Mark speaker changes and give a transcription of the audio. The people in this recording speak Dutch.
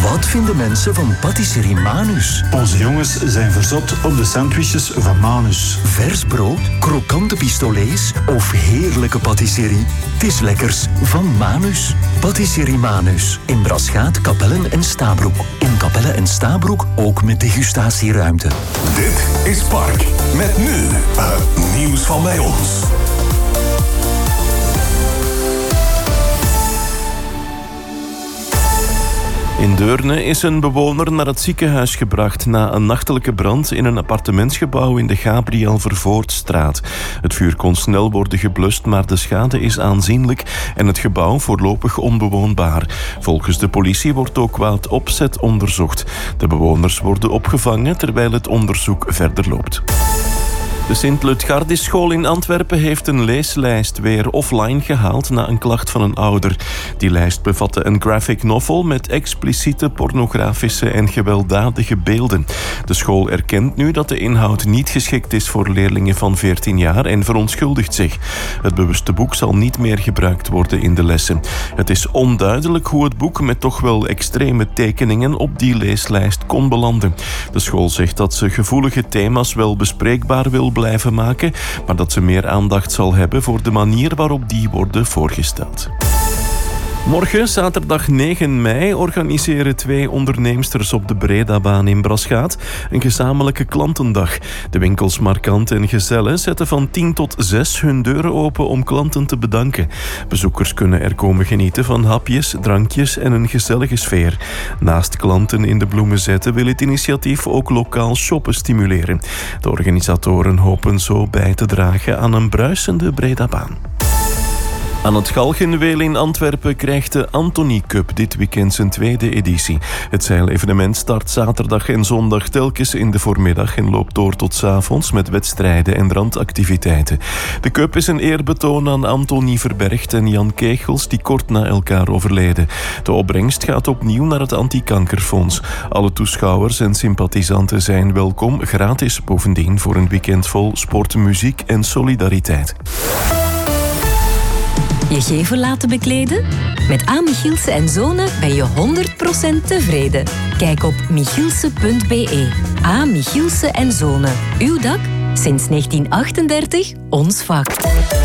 Speaker 1: Wat vinden mensen van patisserie Manus?
Speaker 2: Onze jongens zijn verzot op de sandwiches van Manus.
Speaker 1: Vers brood, krokante pistolets of heerlijke patisserie? Het is lekkers van Manus. Patisserie Manus. In Braschaat, Kapellen en Stabroek. In Kapellen en Stabroek ook met degustatieruimte.
Speaker 3: Dit is Park. Met nu het nieuws van bij ons.
Speaker 4: In Deurne is een bewoner naar het ziekenhuis gebracht na een nachtelijke brand in een appartementsgebouw in de Gabriel Vervoortstraat. Het vuur kon snel worden geblust, maar de schade is aanzienlijk en het gebouw voorlopig onbewoonbaar. Volgens de politie wordt ook kwaad opzet onderzocht. De bewoners worden opgevangen terwijl het onderzoek verder loopt. De Sint-Lutgardisschool in Antwerpen heeft een leeslijst weer offline gehaald na een klacht van een ouder. Die lijst bevatte een graphic novel met expliciete pornografische en gewelddadige beelden. De school erkent nu dat de inhoud niet geschikt is voor leerlingen van 14 jaar en verontschuldigt zich. Het bewuste boek zal niet meer gebruikt worden in de lessen. Het is onduidelijk hoe het boek met toch wel extreme tekeningen op die leeslijst kon belanden. De school zegt dat ze gevoelige thema's wel bespreekbaar wil blijven maken, maar dat ze meer aandacht zal hebben voor de manier waarop die worden voorgesteld. Morgen, zaterdag 9 mei, organiseren 2 onderneemsters op de Bredabaan in Braschaat een gezamenlijke klantendag. De winkels Markant en Gezelle zetten van 10 tot 6 hun deuren open om klanten te bedanken. Bezoekers kunnen er komen genieten van hapjes, drankjes en een gezellige sfeer. Naast klanten in de bloemen zetten wil het initiatief ook lokaal shoppen stimuleren. De organisatoren hopen zo bij te dragen aan een bruisende Bredabaan. Aan het Galgenweel in Antwerpen krijgt de Anthony Cup dit weekend zijn 2e editie. Het zeilevenement start zaterdag en zondag telkens in de voormiddag en loopt door tot 's avonds met wedstrijden en randactiviteiten. De cup is een eerbetoon aan Anthony Verbergt en Jan Kegels, die kort na elkaar overleden. De opbrengst gaat opnieuw naar het Antikankerfonds. Alle toeschouwers en sympathisanten zijn welkom, gratis bovendien voor een weekend vol sport, muziek en solidariteit.
Speaker 5: Je gevel laten bekleden? Met A. Michielsen & Zonen ben je 100% tevreden. Kijk op michielsen.be. A. Michielsen & Zonen. Uw dak? Sinds 1938 ons vak.